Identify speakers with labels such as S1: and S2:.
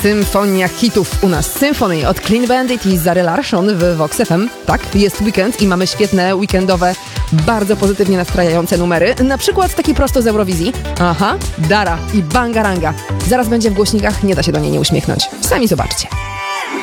S1: Symfonia hitów u nas. Symphony od Clean Bandit i Zary Larsson w Vox FM. Tak, jest weekend i mamy świetne, weekendowe, bardzo pozytywnie nastrajające numery. Na przykład taki prosto z Eurowizji. Aha, Dara i Bangaranga. Zaraz będzie w głośnikach, nie da się do niej nie uśmiechnąć. Sami zobaczcie.